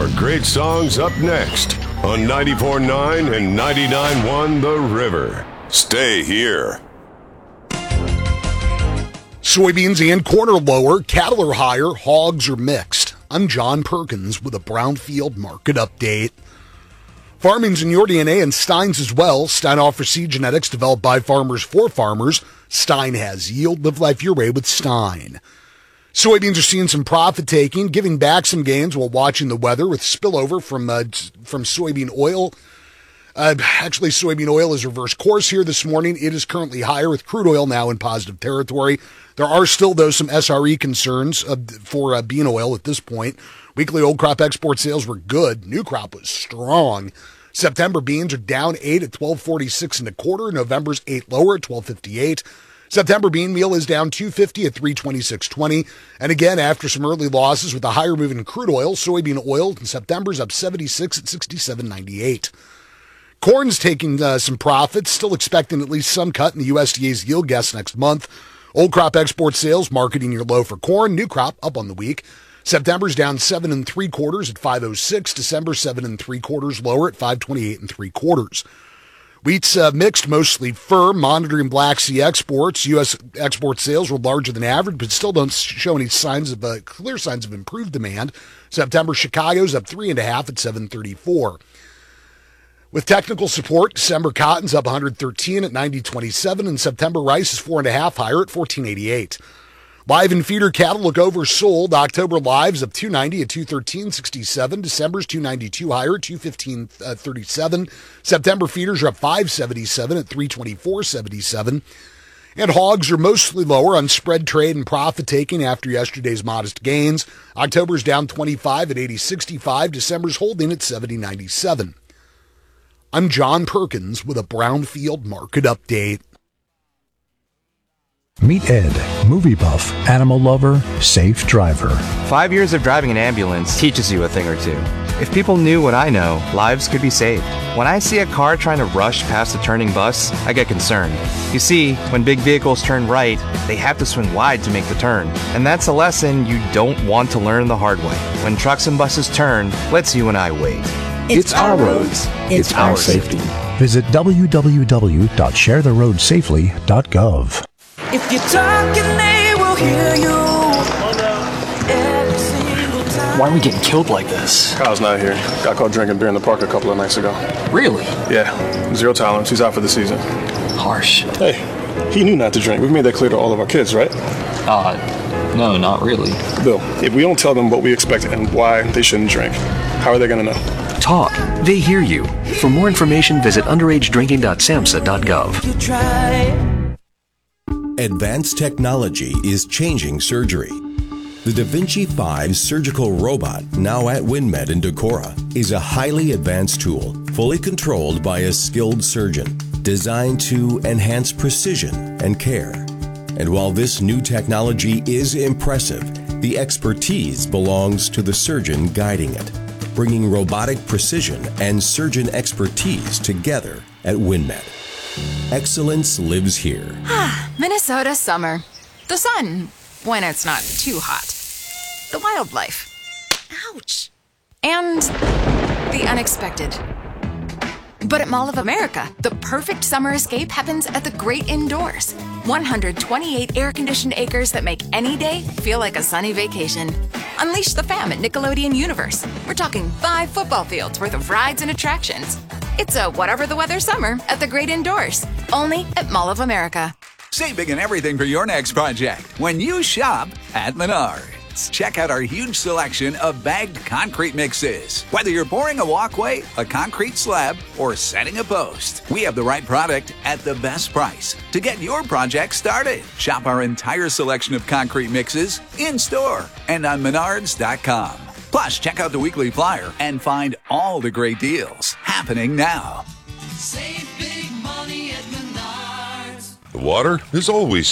More great songs up next on 94.9 and 99.1 The River. Stay here. Soybeans and corn are lower, cattle are higher, hogs are mixed. I'm John Perkins with a Brownfield market update. Farming's in your DNA and Stein's as well. Stein offers seed genetics developed by farmers for farmers. Stein has yield. Live life your way with Stein. Soybeans are seeing some profit taking, giving back some gains while watching the weather with spillover from soybean oil. Actually, soybean oil is reverse course here this morning. It is currently higher with crude oil now in positive territory. There are still, though, some SRE concerns for bean oil at this point. Weekly old crop export sales were good. New crop was strong. September beans are down 8 at 12.46 and a quarter. November's 8 lower at 12.58. September bean meal is down 2.50 at 3.26.20. And again, after some early losses with the higher move in crude oil, soybean oil in September's up 76 at 67.98. Corn's taking some profits, still expecting at least some cut in the USDA's yield guess next month. Old crop export sales marketing your low for corn. New crop up on the week. September's down 7 3/4 at 5.06. December 7 3/4 lower at 5.28 3/4. Wheat's mixed, mostly firm. Monitoring Black Sea exports. U.S. export sales were larger than average, but still don't show any clear signs of improved demand. September Chicago's up 3.5 at 7.34. With technical support, December cotton's up 113 at 90.27, and September rice is 4.5 higher at 14.88. Live and feeder cattle look oversold. October live's up 290 at 213.67. December's 292 higher at 215.37. September feeders are up 5.77 at 324.77. And hogs are mostly lower on spread trade and profit taking after yesterday's modest gains. October's down 25 at 80.65. December's holding at 70.97. I'm John Perkins with a Brownfield market update. Meet Ed, movie buff, animal lover, safe driver. 5 years of driving an ambulance teaches you a thing or two. If people knew what I know, lives could be saved. When I see a car trying to rush past a turning bus, I get concerned. You see, when big vehicles turn right, they have to swing wide to make the turn. And that's a lesson you don't want to learn the hard way. When trucks and buses turn, let's you and I wait. It's our roads. It's our safety. Visit www.sharetheroadsafely.gov. If you're talking, they will hear you. Every single time. Why are we getting killed like this? Kyle's not here. Got caught drinking beer in the park a couple of nights ago. Really? Yeah. 0 tolerance. He's out for the season. Harsh. Hey, he knew not to drink. We've made that clear to all of our kids, right? No, not really. Bill, if we don't tell them what we expect and why they shouldn't drink, how are they going to know? Talk. They hear you. For more information, visit underagedrinking.samhsa.gov. You try. Advanced technology is changing surgery. The Da Vinci 5 surgical robot, now at WinMed in Decorah, is a highly advanced tool, fully controlled by a skilled surgeon, designed to enhance precision and care. And while this new technology is impressive, the expertise belongs to the surgeon guiding it, bringing robotic precision and surgeon expertise together at WinMed. Excellence lives here. Minnesota summer. The sun, when it's not too hot. The wildlife. Ouch. And the unexpected. But at Mall of America, the perfect summer escape happens at the great indoors. 128 air-conditioned acres that make any day feel like a sunny vacation. Unleash the fam at Nickelodeon Universe. We're talking 5 football fields worth of rides and attractions. It's a whatever the weather summer at the great indoors. Only at Mall of America. Save big on everything for your next project when you shop at Menards. Check out our huge selection of bagged concrete mixes. Whether you're pouring a walkway, a concrete slab, or setting a post, we have the right product at the best price to get your project started. Shop our entire selection of concrete mixes in-store and on Menards.com. Plus, check out the weekly flyer and find all the great deals happening now. The water is always